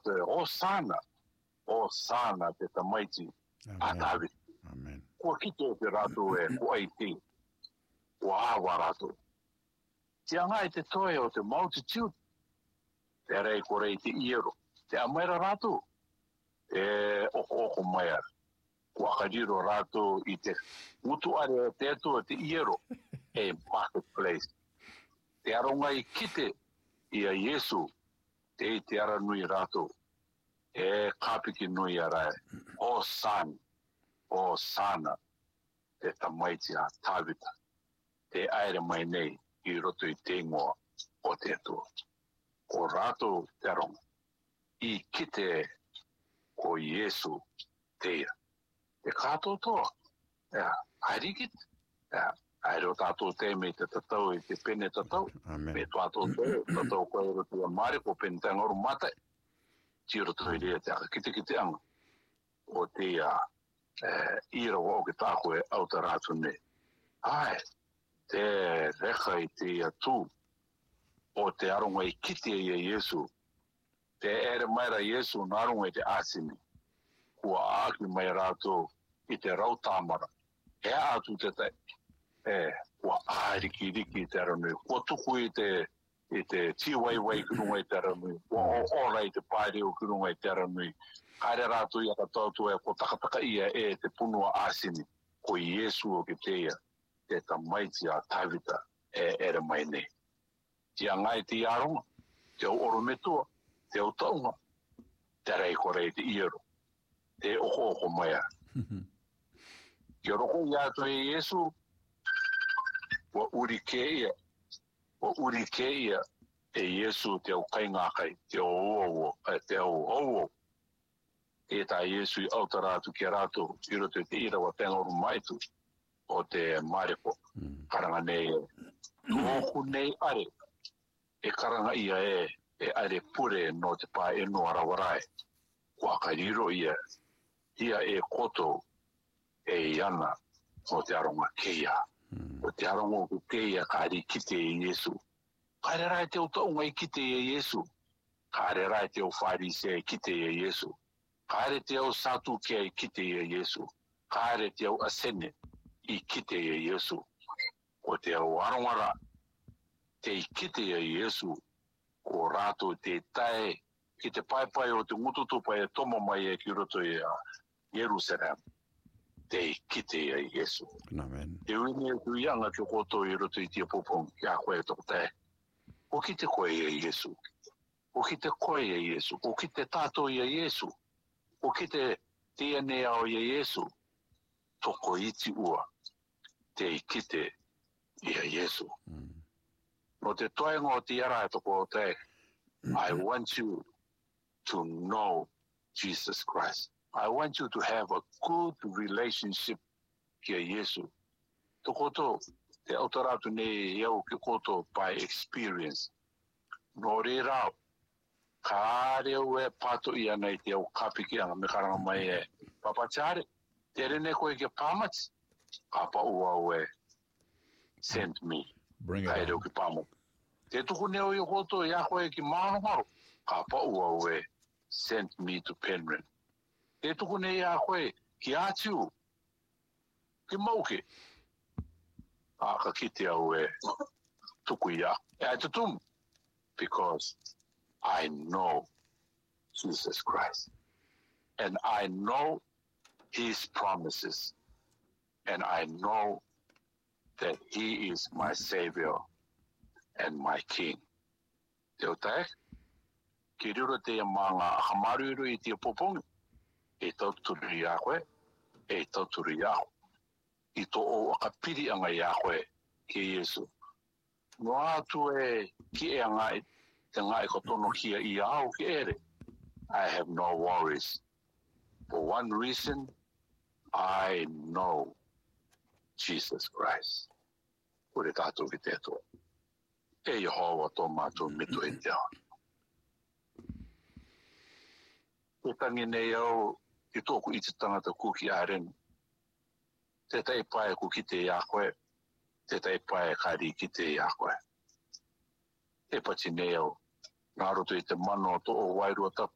rato o sana te tamaiti atavi. Amen. Ko kito te rato ko aiti. Ko awa rato. Te angai te toe o te multitude. Te rei ko rei te iero. Te amaira rato. Oko maia. Ko akariro rato I te mutu are te atua te iero. Marketplace. Te aronga I kite I a Yesu. Te ara nui rato. Kapiki nui arae. O sana. Te tamaiti a tawita. Te aere mai nei I roto I te ingoa o te atua. Ko rato te aronga. I kite ko Yesu teia. Te kato toa. Airikit. Aero tātou te me te tatau I te pene tatau. Amen. Me tātou te tatau koe roto I mare ko pene tangoru matai. Tiro to I rea te aka kite anga. O te ira o ke tāko au ta rātu ne. Ai, te reka I te atu. O te aronga I kite I Yesu. Te ere maira Yesu na aronga I te asini. Kua aki mai rātou I te rautamara. Atu te tai. Kua āriki te aranui. Kua tuku I te tiwaiwai kurunga I te aranui. Kua ora I te pāreo kurunga I te aranui. Haere rātou I aka tautu ko takataka ia te punua asini. Ko Yesu o ke teia. Te tamaiti a tawita ere mai nei. Tia ngai te aronga. Te oro metua. Te o taunga. Te rei kore te iero. Te oko maia. Ki roko ia to Yesu. Wa uri keia Yesu te o kainga kai, te o owo. E ta Yesu I autaratu ki rato, I roto te ira wa tengoru maitu, o te mareko, karanga nei Tōku nei are, e karanga ia e are pure no te pā no arawarae, kua kairiro ia e koto e iana o te aronga keia. O te aronga o keia ka ari kite I Yesu. Kaere rai te o taunga I kite I Yesu. Kaere rai te o wharise I kite I Yesu. Kaere te o satu ke I kite I Yesu. Kaere te o asene I kite I Yesu. O te o arongara te I kite I Yesu. Ko rato te tae ki te pai o te ngututupa e tomo mai e ki roto I Jerusalem. Te kite I Yesu. Amen. Te uini e tuianga ki o koto I roto I tia popong ki a koe toko te. O ki te koe I Yesu. O ki te koe I Yesu. O ki te tātou I Yesu. O ki te DNA o I Yesu. Toko iti ua. Te kite I Yesu. No te toenga o te ara e toko o te. I want you to know Jesus Christ. I want you to have a good relationship kia Yesu. Tokoto, te autaratu nei iau ki koto by experience. No re rao, ka reo e pato ia nei te au kapiki anga me karanga mai e papachare. Te rene koe ke pamats, ka pa ua ue send me. Bring it Kai reo on. ki pamo. Te tuku neo i koto ia koe ki maano ka pa ua ue send me to Penryn. Te tuku nei a koe ki atiu, ki mauke. Ka kite au e tuku ia. E ai tutum, because I know Jesus Christ. And I know His promises. And I know that He is my Savior and my King. Te o tae, ki riro te manga hamaru I te popongi. E tauturi ia koe, e tauturi ia. I to o akapiri anga ia koe ki Yesu. No atu e ki e anga te ngai kotono kia I au ki ere. I have no worries. For one reason, I know Jesus Christ. Ure tātou ki te toa. E Yehova tō mātou mitu e te ao. Te tangi nei au I tōku I te tangata kuki aren. Te tai pae ku ki te ia koe. Te tai pae kari ki te ia koe. E pati nei au. Nā roto I te mano to o wairua tapu.